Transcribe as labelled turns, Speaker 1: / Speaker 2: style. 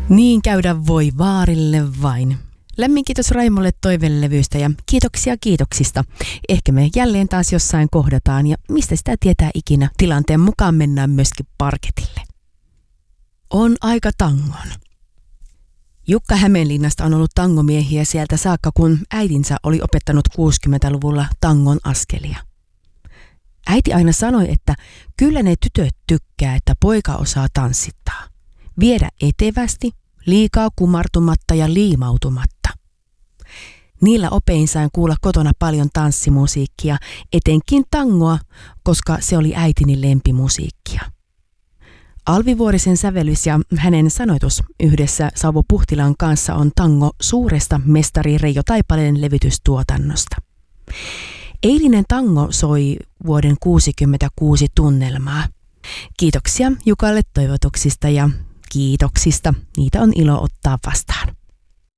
Speaker 1: Niin käydä voi vaarille vain. Lämmin kiitos Raimolle toivelevyistä ja kiitoksia kiitoksista. Ehkä me jälleen taas jossain kohdataan ja mistä sitä tietää ikinä. Tilanteen mukaan mennään myöskin parketille. On aika tangon. Jukka Hämeenlinnasta on ollut tangomiehiä sieltä saakka, kun äitinsä oli opettanut 60-luvulla tangon askelia. Äiti aina sanoi, että kyllä ne tytöt tykkää, että poika osaa tanssittaa. Viedä etevästi, liikaa kumartumatta ja liimautumatta. Niillä opein sain kuulla kotona paljon tanssimusiikkia, etenkin tangoa, koska se oli äitini lempimusiikkia. Alvi Vuorisen sävellys ja hänen sanoitus yhdessä Sauvo Puhtilan kanssa on tango suuresta mestari Reijo Taipaleen levytystuotannosta. Eilinen tango soi vuoden 1966 tunnelmaa. Kiitoksia Jukalle toivotuksista ja kiitoksista. Niitä on ilo ottaa vastaan.